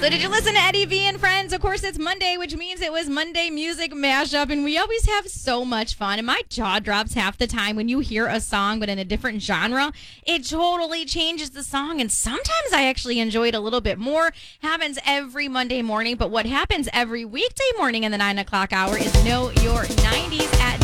So did you listen to Eddie V and Friends? Of course, it's Monday, which means it was Monday Music Mashup, and we always have so much fun. And my jaw drops half the time when you hear a song, but in a different genre. It totally changes the song, and sometimes I actually enjoy it a little bit more. Happens every Monday morning, but what happens every weekday morning in the 9 o'clock hour is Know Your 90s at